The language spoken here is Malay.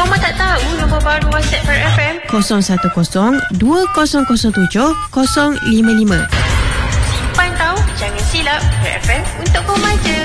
Koma tak tahu nombor baru WhatsApp Farah FM? 010207-055. Simpan tahu, jangan silap. Farah FM untuk koma je.